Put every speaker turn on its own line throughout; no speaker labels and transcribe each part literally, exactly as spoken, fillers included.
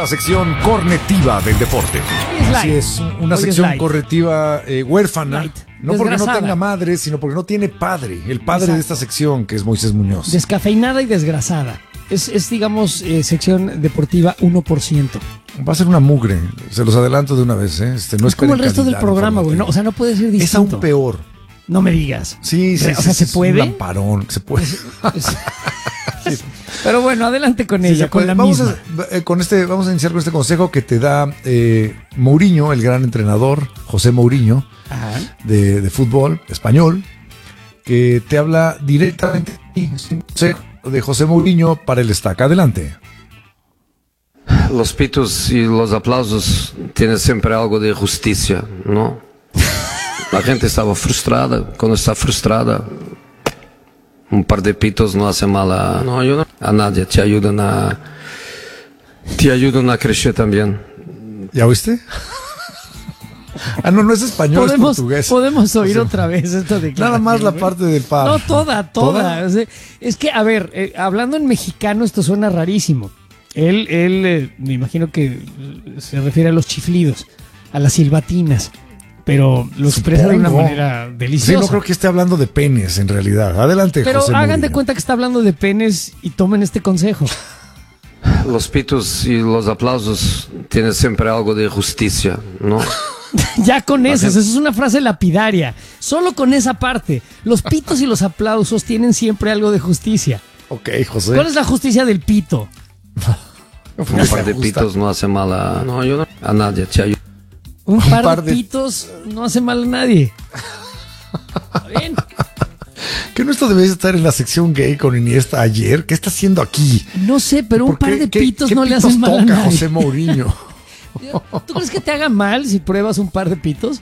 la sección cornetiva del deporte. Así es, una
Hoy
sección
es light.
corretiva eh, huérfana.
Light.
No porque no
Desgrasada.
tenga madre, sino porque no tiene padre. El padre
Exacto.
de esta sección, que es Moisés Muñoz.
Descafeinada y desgrasada. Es, es digamos, eh, sección deportiva uno por ciento.
Va a ser una mugre, se los adelanto de una vez. ¿eh? Este, no
Es como el
esperen
resto del
calidad
programa, güey.
informativa.
No, o sea, no puede ser distinto.
Es aún peor.
No me digas.
Sí, sí,
O
sí,
sea,
sí,
¿se puede?
Es un lamparón, se puede.
Es- Pero bueno, adelante con
Sí,
ella,
se
con
puede.
la
vamos
misma.
A, eh, con este, vamos a iniciar con este consejo que te da eh, Mourinho, el gran entrenador, José Mourinho,
Ajá.
de, de fútbol español, que te habla directamente es un consejo de José Mourinho para el Estaca. Adelante.
Los pitos y los aplausos tienen siempre algo de justicia, ¿no? La gente estaba frustrada. Cuando está frustrada, un par de pitos no hace mal a, no ayuda a nadie. Te ayudan a, te ayudan a crecer también.
¿Ya oíste? Ah, no, no es español, es
Podemos,
portugués.
podemos oír
O sea,
otra vez esto de
Nada más la parte del par.
No, toda, toda. O sea, es que, a ver, eh, hablando en mexicano, esto suena rarísimo. Él, él eh, me imagino que eh, se refiere a los chiflidos, a las silbatinas, pero lo expresa de una
Supongo.
manera
Sí,
deliciosa.
no creo que esté hablando de penes en realidad. Adelante,
pero
José
hagan
Mourinho.
de cuenta que está hablando de penes y tomen este consejo.
Los pitos y los aplausos tienen siempre algo de justicia, ¿no?
Ya con eso,
gente-
eso es una frase lapidaria. Solo con esa parte. Los pitos y los aplausos tienen siempre algo de justicia.
Ok, José.
¿Cuál es la justicia del pito?
Un par de pitos no hace mal a, no ayuda a nadie. Te ayuda.
Un par,
par
de
de-
pitos no hace mal a nadie. Bien.
¿Que no esto debe estar en la sección gay con Iniesta ayer? ¿Qué está haciendo aquí?
No sé, pero un
¿Por
par
qué-
de
qué-
pitos
qué
no le
pitos
hacen mal a
toca
nadie.
José Mourinho?
¿Tú crees que te haga mal si pruebas un par de pitos?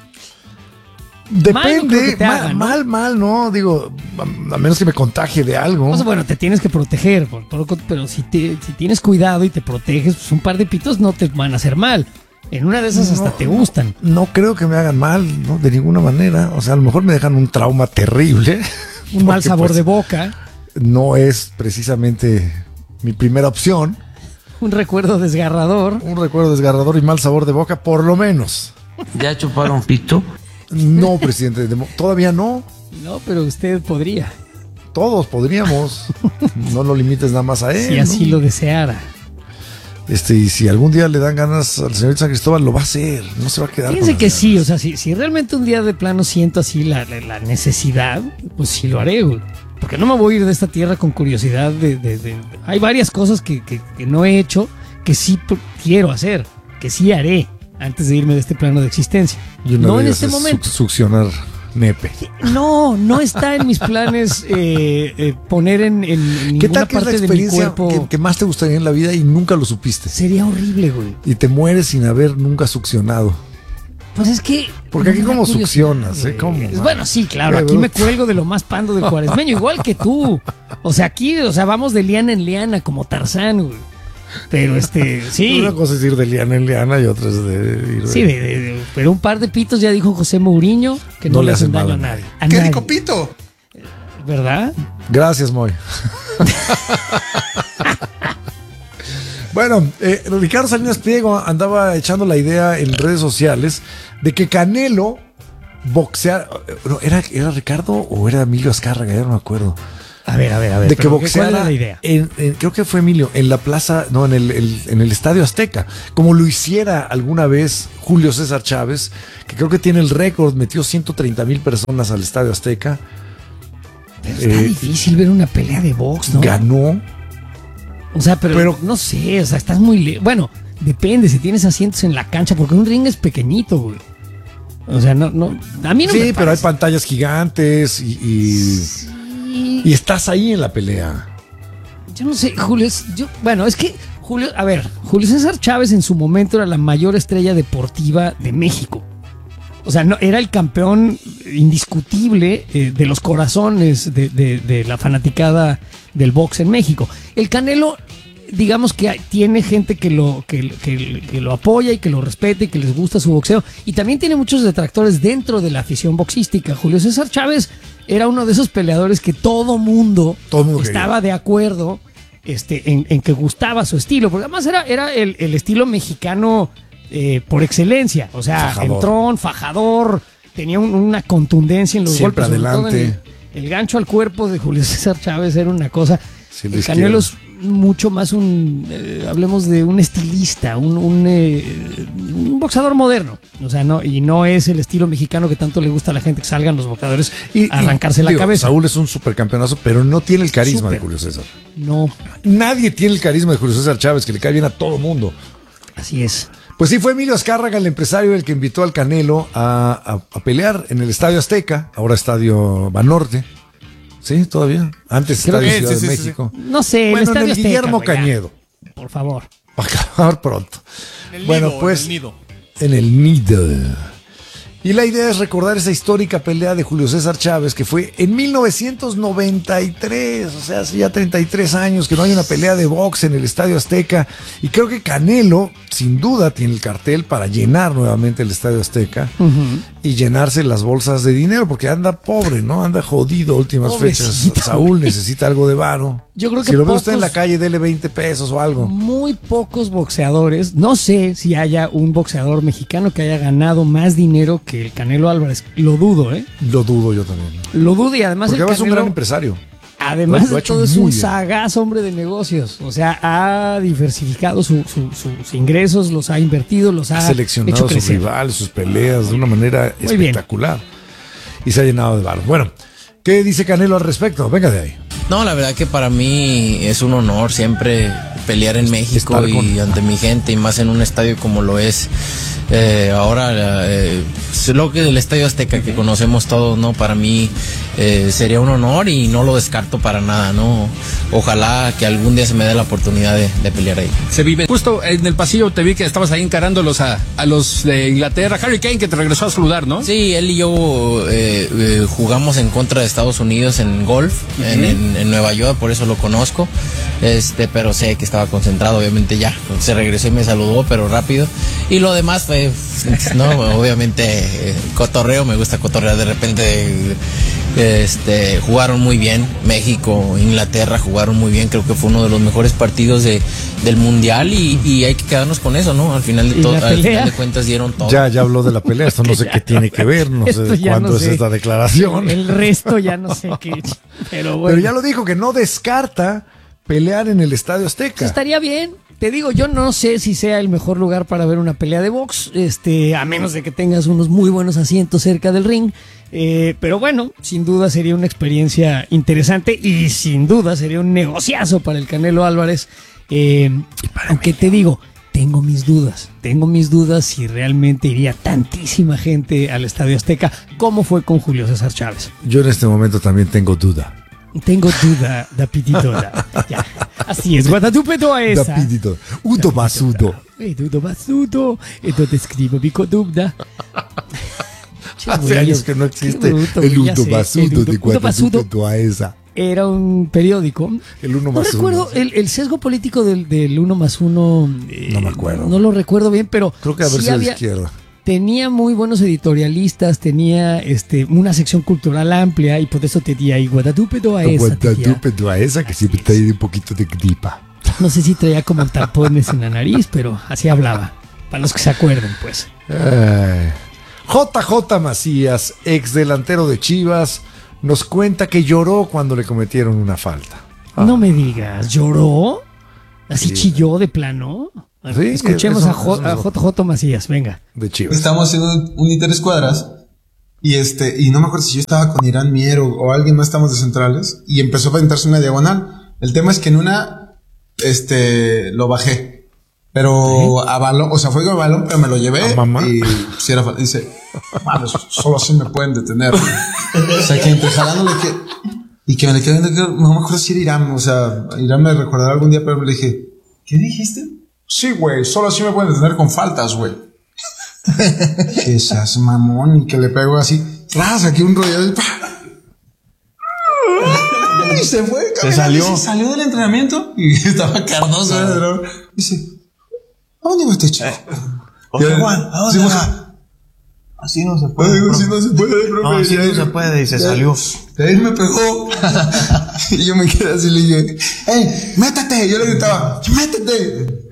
Mal no creo
Depende,
que te
mal,
haga, ¿no?
mal, mal, no, digo, a, a menos que me contagie de algo.
O sea, bueno, te tienes que proteger, por- por- pero si, te, si tienes cuidado y te proteges, pues un par de pitos no te van a hacer mal. En una de esas hasta
No,
te gustan.
No creo que me hagan mal, ¿no? De ninguna manera. O sea, a lo mejor me dejan un trauma terrible.
Un mal
porque,
sabor
pues,
de boca,
No es precisamente mi primera opción.
un recuerdo desgarrador.
Un recuerdo desgarrador y mal sabor de boca, por lo menos.
¿Ya chuparon pito?
No, presidente, de mo- todavía no.
No, pero usted podría,
Todos podríamos. No lo limites nada más a él.
si así
¿no?
lo deseara.
Este, y si algún día le dan ganas al señor San Cristóbal, lo va a hacer. No se va a quedar.
Fíjense
con
que
las
sí, o sea, si, si realmente un día de plano siento así la, la- la necesidad, pues sí lo haré, güey. Porque no me voy a ir de esta tierra con curiosidad de... de- de- hay varias cosas que, que- que no he hecho que sí p- quiero hacer, que sí haré antes de irme de este plano de existencia.
Y una
No
de
en
ellas
este
es
momento.
suc- Succionar nepe.
No, no está en mis planes eh, eh, poner en, en
¿Qué
ninguna
tal que es la
parte de mi
experiencia
cuerpo.
que, que más te gustaría en la vida y nunca lo supiste?
Sería horrible, güey.
Y te mueres sin haber nunca succionado.
Pues es que...
Porque aquí
me da
como
curiosidad,
succionas, ¿eh?
güey.
¿Cómo?
Bueno, sí, claro,
Qué
aquí me
bruto.
cuelgo de lo más pando del cuaresmeño, igual que tú. O sea, aquí, o sea, vamos de liana en liana, como Tarzán, güey. Pero este, sí,
Una cosa es ir de liana en liana y otra es de ir de...
sí, de- de- de- pero un par de pitos ya dijo José Mourinho que no, le hacen daño a nadie. A
¡Qué
nadie,
rico pito!
¿verdad?
Gracias, Moy. Bueno, eh, Ricardo Salinas Pliego andaba echando la idea en redes sociales de que Canelo boxear. No, ¿era, ¿Era Ricardo o era Emilio Azcárraga? Ya no me acuerdo.
A ver, a ver, a ver.
De que
pero ¿cuál era
boxeara,
la idea?
en- en- creo que fue Emilio, en la plaza, no, en el, el- en el Estadio Azteca, como lo hiciera alguna vez Julio César Chávez, que creo que tiene el récord, metió ciento treinta mil personas al Estadio Azteca,
Pero está
eh,
difícil ver una pelea de box, ¿no?
ganó.
O sea, pero,
Pero-
no sé, o sea, estás muy... le- Bueno, depende si tienes asientos en la cancha, porque un ring es pequeñito, güey. O sea, no, no, a mí no
Sí,
me
pero hay
parece.
pantallas gigantes y, y,
Sí.
y estás ahí en la pelea.
Yo no sé, Julio, es- yo, bueno, es que Julio, a ver, Julio César Chávez en su momento era la mayor estrella deportiva de México. O sea, no, era el campeón indiscutible eh, de los corazones de, de- de la fanaticada del box en México. El Canelo, digamos que hay- tiene gente que lo, que, que- que lo apoya y que lo respeta y que les gusta su boxeo. Y también tiene muchos detractores dentro de la afición boxística. Julio César Chávez era uno de esos peleadores que todo mundo,
Todo mundo quería.
estaba de acuerdo este, en, en que gustaba su estilo, porque además era, era el, el estilo mexicano eh, por excelencia. O sea,
Fajador.
entrón, fajador, tenía un- una contundencia en los
Siempre
golpes. sobre todo en
adelante.
El, el gancho al cuerpo de Julio César Chávez era una cosa.
Sí, la
El Canelo es
izquierda.
mucho más un, eh, hablemos de un estilista, un, un, eh, un boxeador moderno. O sea, no, y no es el estilo mexicano que tanto le gusta a la gente que salgan los boxeadores
Y,
a arrancarse
y,
la
digo,
cabeza.
Saúl es un supercampeonazo, pero no tiene el carisma
Súper.
de Julio César.
No,
Nadie tiene el carisma de Julio César Chávez, que le cae bien a todo mundo.
así es.
Pues sí, fue Emilio Azcárraga, el empresario, el que invitó al Canelo a, a- a pelear en el Estadio Azteca, ahora Estadio Banorte. Sí, todavía. Antes
Creo
Estadio
que-
Ciudad
sí,
de
sí, sí,
México.
No sé, el
Bueno, en
Estadio
el
Azteca,
Guillermo
güey, ya.
Cañedo.
Por favor.
Para acabar pronto.
En el
Bueno,
nido,
pues
en el nido.
en el nido. Y la idea es recordar esa histórica pelea de Julio César Chávez que fue en mil novecientos noventa y tres, o sea, hace ya treinta y tres años que no hay una pelea de box en el Estadio Azteca. Y creo que Canelo, sin duda, tiene el cartel para llenar nuevamente el Estadio Azteca y llenarse las bolsas de dinero, porque anda pobre, ¿no? Anda jodido últimas
Pobrecito,
fechas. Saúl necesita algo de varo.
Yo creo que
si lo ve usted en
pocos-
la calle, dele veinte pesos o algo.
Muy pocos boxeadores, no sé si haya un boxeador mexicano que haya ganado más dinero que el Canelo Álvarez. Lo dudo, ¿eh?
Lo dudo yo también.
Lo dudo y además
Porque
el
además es un
Canelo,
gran empresario.
además
Lo- lo ha
de
hecho
todo, es
muy
un
bien.
sagaz hombre de negocios. O sea, ha diversificado su- su- sus ingresos, los ha invertido, los ha
Ha seleccionado
hecho
a sus
crecer.
rivales, sus peleas de una manera
Muy bien.
espectacular. Y se ha llenado de barro. Bueno, ¿qué dice Canelo al respecto? Venga de ahí.
No, la verdad que para mí es un honor siempre pelear en México
Estar con-
y ante mi gente y más en un estadio como lo es eh, ahora eh, es lo que el Estadio Azteca que conocemos todos, ¿no? Para mí eh, sería un honor y no lo descarto para nada, ¿no? Ojalá que algún día se me dé la oportunidad de, de pelear ahí.
Se vive. Justo en el pasillo te vi que estabas ahí encarándolos a, a los de Inglaterra. Harry Kane, que te regresó a saludar, ¿no?
Sí, él y yo eh, eh, jugamos en contra de Estados Unidos en golf, en, en- en Nueva York, por eso lo conozco. Este, pero sé que estaba concentrado, obviamente ya. Se regresó y me saludó, pero rápido. Y lo demás fue, no, obviamente, eh, cotorreo, me gusta cotorrear de repente. eh, Este, jugaron muy bien, México, Inglaterra jugaron muy bien, creo que fue uno de los mejores partidos de, del mundial y, y hay que quedarnos con eso, ¿no? Al final de
¿Y
todo,
la
al
pelea?
final de cuentas dieron todo.
Ya, ya habló de la pelea. Esto no sé qué tiene que ver. No
Esto
sé
ya
cuándo
no
es
sé.
esta declaración.
El resto ya no sé qué. Pero bueno.
Pero ya lo dijo, que no descarta pelear en el Estadio Azteca.
Estaría bien. Te digo, yo no sé si sea el mejor lugar para ver una pelea de box, este, a menos de que tengas unos muy buenos asientos cerca del ring. Eh, pero bueno, sin duda sería una experiencia interesante y sin duda sería un negociazo para el Canelo Álvarez. Eh, aunque te digo, tengo mis dudas. Tengo mis dudas si realmente iría tantísima gente al Estadio Azteca como fue con Julio César Chávez.
Yo en este momento también tengo duda.
Tengo duda, da pititola. Ya. Así es, Guadalupe toda esa.
Rapidito. Udo más udo.
E tutto bazzuto, e tutto scrivo pico dubda.
Hace años que no existe el Udo Basudo de Guadalupe Toaesa.
Era un periódico.
El uno
No
más
recuerdo
uno, sí.
el, el sesgo político del, del uno más uno. eh,
No me acuerdo.
No lo recuerdo bien, pero
Creo que haber
sí
sido de
había-
izquierda.
tenía muy buenos editorialistas, tenía este una sección cultural amplia y por eso tenía ahí Guadalupe Toaesa. tenía-
Guadalupe Toaesa, que siempre trae un poquito de gripa.
No sé si traía como tapones en la nariz, pero así hablaba. Para los que se acuerden, pues.
Ay. J J Macías, ex delantero de Chivas, nos cuenta que lloró cuando le cometieron una falta. Ah.
No me digas, ¿lloró? ¿Así
Sí.
chilló de plano?
Sí,
Escuchemos
eso-
a, J-
eso
a
es-
J J Macías, venga.
De Chivas.
Estábamos haciendo un interescuadras y este y no me acuerdo si yo estaba con Irán Mier o, o alguien más, estamos de centrales y empezó a aventarse una diagonal. El tema es que en una este lo bajé, pero a balón, o sea, fue con el balón, pero me lo llevé
¿A mamá?
y si era, dice, mames, solo así me pueden detener. O sea, que entre jalándole que y que me le quedé, no me acuerdo si era Irán, o sea, Irán me recordará algún día, pero le dije, ¿qué dijiste? Sí, güey, solo así me pueden detener con faltas, güey. Que seas mamón y que le pego así, tras aquí un rollo y, ¡pah! Y se fue,
Se salió.
Se salió del entrenamiento y estaba Cardoso. ¿no? Dice, ¿a dónde va este chico?
José Juan, ¿a dónde
Sí,
va? Así no se puede.
Digo,
profe.
si no se puede, profe.
No, así
Ya,
no se puede y se
ya.
salió.
David me pegó. Y yo me quedé así, le dije, ¡hey, métete! Yo le gritaba, ¡métete!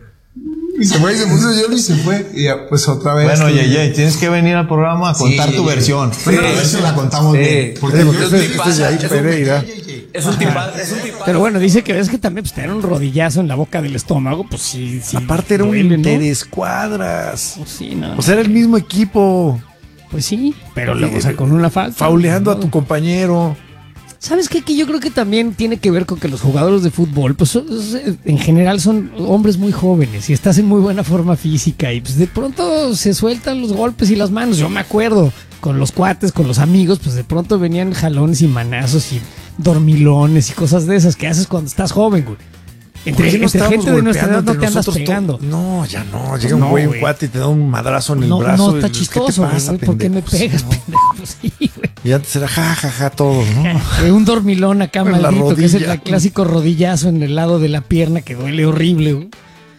Y se fue, y se puso yo y se fue. Y ya, pues otra vez.
Bueno, Yeye, tienes que venir al programa a contar sí, tu versión.
Sí, a ver si la contamos sí, bien.
Porque yo este, este es Yair Pereira.
Es un tipazo, es un tipazo.
Pero bueno, dice que es que también pues, tener un rodillazo en la boca del estómago, pues sí. sí
Aparte era un
duele,
interescuadras.
¿no? Pues sí, no.
O sea, era el mismo equipo.
Pues sí, pero luego, o sea, con una falta.
Fauleando
¿no?
a tu compañero.
¿Sabes qué? Que yo creo que también tiene que ver con que los jugadores de fútbol, pues en general son hombres muy jóvenes y estás en muy buena forma física y pues de pronto se sueltan los golpes y las manos. Yo me acuerdo con los cuates, con los amigos, pues de pronto venían jalones y manazos y dormilones y cosas de esas que haces cuando estás joven, güey. Entre,
no
entre gente de nuestra edad no te andas
to-
pegando.
No, ya no. Llega
Pues
un güey,
no,
un cuate y te da un madrazo en el
no,
brazo.
No, está
y,
chistoso,
¿qué te pasa,
güey? ¿Por qué me pegas,
no.
pendejo? Pues sí, güey.
Y antes era ja, ja, ja, todos, ¿no?
Eh, un dormilón acá
En la
maldito, que es el
rodilla.
clásico rodillazo en el lado de la pierna que duele horrible, güey.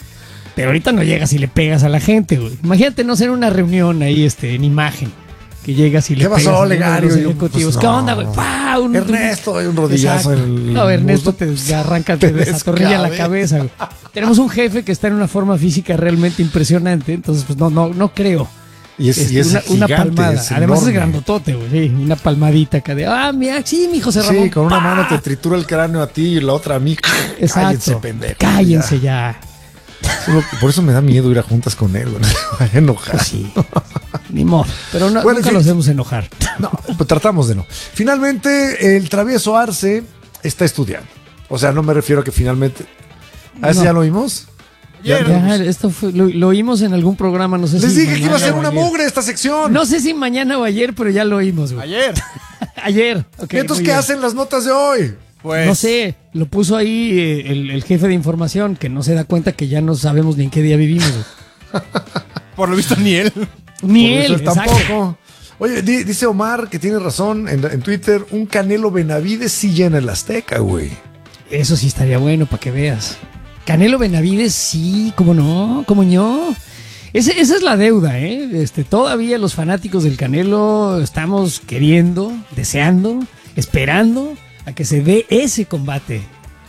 Pero ahorita no llegas y le pegas a la gente, güey. Imagínate no ser una reunión ahí, este, en imagen. Que llegas y le
¿Qué
pegas
pasó,
a uno de
Legario?
los
Yo,
ejecutivos.
pues,
¿Qué
no.
onda, güey? ¡Pah! Un,
Ernesto, hay un rodillazo en el
No, Ernesto
muslo.
te arranca, te
Te
desatornilla la
descabe.
cabeza, güey. Tenemos un jefe que está en una forma física realmente impresionante, entonces pues no, no, no creo.
Y es,
Este,
y es
una, una
gigante,
palmada.
es
Además es
enorme.
grandotote, güey. Sí, una palmadita acá de, ah, mira, sí, mijo, se ramó.
Sí, con una
¡Pah!
mano te tritura el cráneo a ti y la otra a mí.
Exacto.
Cállense, pendejo.
Cállense ya.
Solo- Por eso me da miedo ir a juntas con él, güey. Me vaya a enojar.
Pues sí. Ni modo. Pero no,
Bueno,
nunca
en fin.
los hacemos enojar.
No, pues tratamos de no. Finalmente, el travieso Arce está estudiando. O sea, no me refiero a que finalmente. ¿A ese
No.
ya lo oímos? Ya-
Ya, esto fue, lo, lo oímos en algún programa, no sé
Les
si.
dije que iba a
mañana
ser
o
una
ayer.
mugre esta sección.
No sé si mañana o ayer, pero ya lo oímos, güey.
Ayer.
Ayer. Ok,
¿Y entonces
muy
qué
bien.
hacen las notas de hoy?
Pues.
No sé, lo puso ahí eh, el, el jefe de información que no se da cuenta que ya no sabemos ni en qué día vivimos, güey.
Por lo visto ni él.
Ni
Por
él,
eso
exacto.
tampoco. Oye, di- dice Omar que tiene razón en, en Twitter, un Canelo Benavides sí llena el Azteca, güey.
Eso sí estaría bueno para que veas. Canelo Benavides, sí, cómo no, cómo no. Ese- esa es la deuda, ¿eh? Este, todavía los fanáticos del Canelo estamos queriendo, deseando, esperando a que se dé ese combate.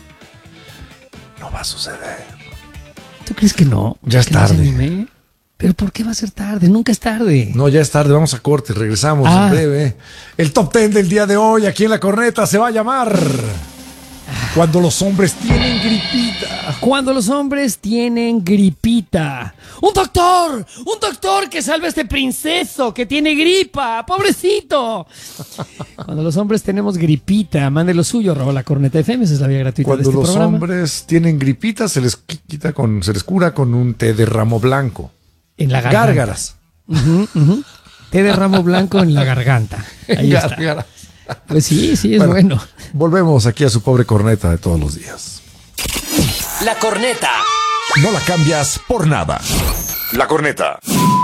No va a suceder.
¿Tú crees que no?
Ya es
¿Que no se
tarde.
anime? ¿Pero por qué va a ser tarde? Nunca es tarde.
No, ya es tarde, vamos a corte, regresamos
Ah.
en breve. El top ten del día de hoy aquí en La Corneta se va a llamar Cuando los hombres tienen gripita.
Cuando los hombres tienen gripita. ¡Un doctor! ¡Un doctor que salve a este princeso que tiene gripa! ¡Pobrecito! Cuando los hombres tenemos gripita, mande lo suyo, arroba La Corneta F M, esa es la vía gratuita
Cuando
de este
los
programa.
hombres tienen gripita, se les quita con, se les cura con un té de ramo blanco.
En la garganta.
Gárgaras.
Ujú, ujú. Té de ramo blanco en la garganta. Ahí está.
Gárgaras.
Pues sí, sí, es
Bueno,
bueno.
Volvemos aquí a su pobre corneta de todos los días.
La Corneta.
No la cambias por nada. La Corneta.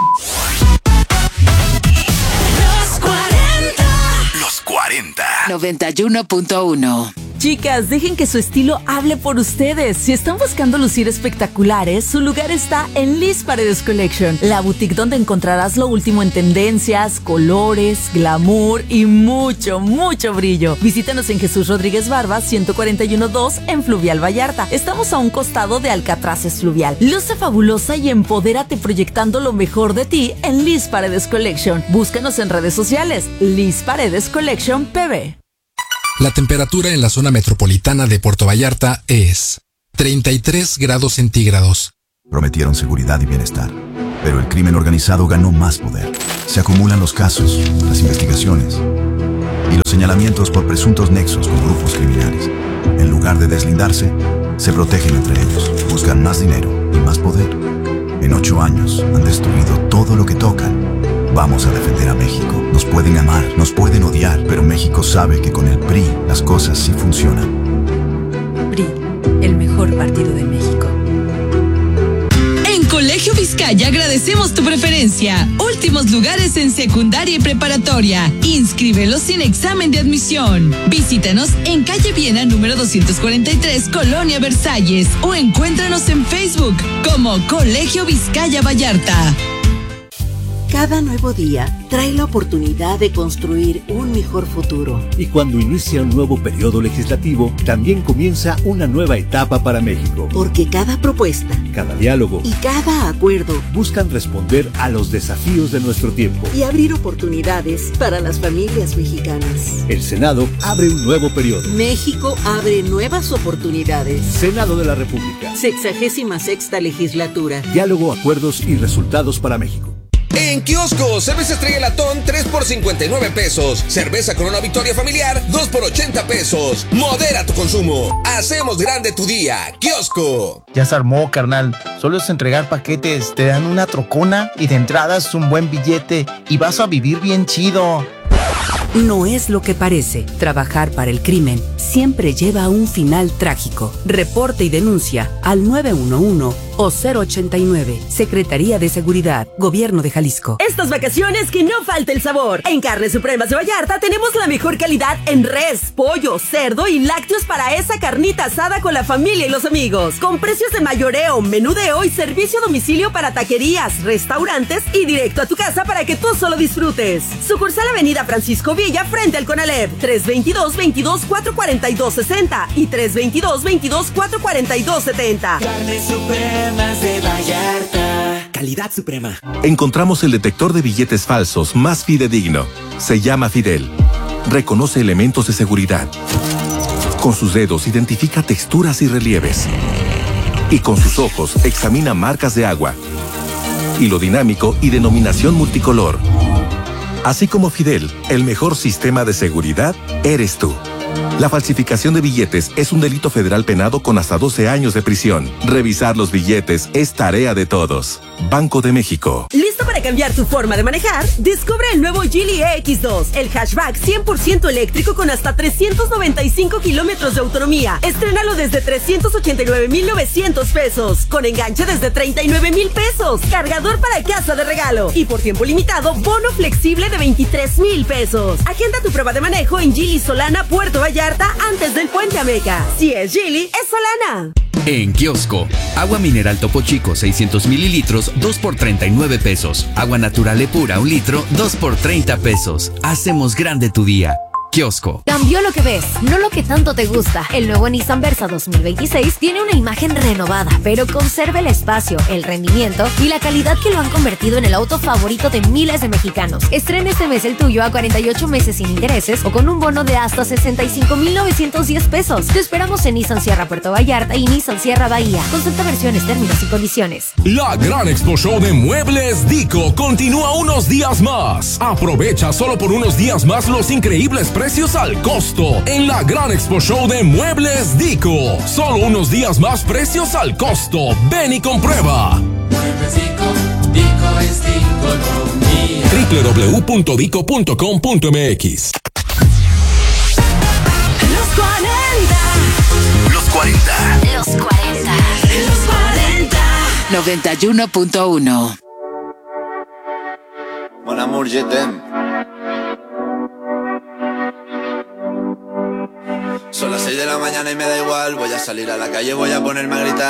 Los cuarenta.
Los cuarenta.
noventa y uno punto uno.
Chicas, dejen que su estilo hable por ustedes. Si están buscando lucir espectaculares, su lugar está en Liz Paredes Collection, la boutique donde encontrarás lo último en tendencias, colores, glamour y mucho, mucho brillo. Visítanos en Jesús Rodríguez Barba, ciento cuarenta y uno dos en Fluvial Vallarta. Estamos a un costado de Alcatraces Fluvial. Luce fabulosa y empodérate proyectando lo mejor de ti en Liz Paredes Collection. Búscanos en redes sociales, Liz Paredes Collection P B.
La temperatura en la zona metropolitana de Puerto Vallarta es treinta y tres grados centígrados.
Prometieron seguridad y bienestar, pero el crimen organizado ganó más poder. Se acumulan los casos, las investigaciones y los señalamientos por presuntos nexos con grupos criminales. En lugar de deslindarse, se protegen entre ellos, buscan más dinero y más poder. En ocho años han destruido todo lo que tocan. Vamos a defender a México. Nos pueden amar, nos pueden odiar, pero México sabe que con el P R I las cosas sí funcionan.
P R I, el mejor partido de México.
En Colegio Vizcaya agradecemos tu preferencia. Últimos lugares en secundaria y preparatoria. Inscríbelos sin examen de admisión. Visítanos en calle Viena número doscientos cuarenta y tres, Colonia Versalles, o encuéntranos en Facebook como Colegio Vizcaya Vallarta.
Cada nuevo día trae la oportunidad de construir un mejor futuro.
Y cuando inicia un nuevo periodo legislativo, también comienza una nueva etapa para México.
Porque cada propuesta,
cada diálogo
y cada acuerdo
buscan responder a los desafíos de nuestro tiempo
y abrir oportunidades para las familias mexicanas.
El Senado abre un nuevo periodo.
México abre nuevas oportunidades.
Senado de la República.
Sexagésima sexta legislatura.
Diálogo, acuerdos y resultados para México.
En Kiosco, cerveza Estrella Latón tres por cincuenta y nueve pesos. Cerveza Corona Victoria Familiar dos por ochenta pesos. Modera tu consumo. Hacemos grande tu día. Kiosco.
Ya se armó, carnal. Solo es entregar paquetes. Te dan una trocona y de entrada es un buen billete. Y vas a vivir bien chido.
No es lo que parece. Trabajar para el crimen siempre lleva a un final trágico. Reporte y denuncia al nueve uno uno o cero ochenta y nueve. Secretaría de Seguridad, Gobierno de Jalisco.
Estas vacaciones que no falte el sabor. En Carnes Supremas de Vallarta tenemos la mejor calidad en res, pollo, cerdo y lácteos para esa carnita asada con la familia y los amigos. Con precios de mayoreo, menudeo y servicio a domicilio para taquerías, restaurantes y directo a tu casa para que tú solo disfrutes. Sucursal Avenida Francisco Villa frente al Conalep. tres veintidós, veintidós, cuatrocientos cuarenta y dos sesenta y tres veintidós, veintidós, cuatrocientos cuarenta y dos setenta.
Carnes Supremas de Vallarta.
Calidad suprema.
Encontramos el detector de billetes falsos más fidedigno. Se llama Fidel. Reconoce elementos de seguridad. Con sus dedos identifica texturas y relieves. Y con sus ojos examina marcas de agua. Hilo dinámico y denominación multicolor. Así como Fidel, el mejor sistema de seguridad eres tú. La falsificación de billetes es un delito federal penado con hasta doce años de prisión. Revisar los billetes es tarea de todos. Banco de México.
¿Listo para cambiar tu forma de manejar? Descubre el nuevo Geely E X dos, el hatchback cien por ciento eléctrico con hasta trescientos noventa y cinco kilómetros de autonomía. Estrénalo desde trescientos ochenta y nueve mil novecientos pesos, con enganche desde treinta y nueve mil pesos, cargador para casa de regalo y por tiempo limitado, bono flexible de veintitrés mil pesos. Agenda tu prueba de manejo en Geely Solana, Puerto Vallarta, antes del Puente Ameca. Si es Geely, es Solana.
En Kiosco, agua mineral Topo Chico seiscientos mililitros, dos por treinta y nueve pesos. Agua natural Epura, un litro, dos por treinta pesos. Hacemos grande tu día. Kiosco.
Cambió lo que ves, no lo que tanto te gusta. El nuevo Nissan Versa dos mil veintiséis tiene una imagen renovada, pero conserva el espacio, el rendimiento y la calidad que lo han convertido en el auto favorito de miles de mexicanos. Estrena este mes el tuyo a cuarenta y ocho meses sin intereses o con un bono de hasta sesenta y cinco mil novecientos diez pesos. Te esperamos en Nissan Sierra Puerto Vallarta y Nissan Sierra Bahía. Consulta versiones, términos y condiciones.
La Gran Expo Show de Muebles Dico continúa unos días más. Aprovecha solo por unos días más los increíbles precios al costo en la Gran Expo Show de Muebles Dico. Solo unos días más precios al costo. Ven y comprueba.
Muebles Dico, Dico es Dico
doble u doble u doble u punto dico punto com punto m x.
Los cuarenta.
Los cuarenta.
Los cuarenta.
Los cuarenta.
noventa y uno punto uno.
Mon amour, je t'aime. Son las seis de la mañana y me da igual. Voy a salir a la calle, voy a ponerme a gritar.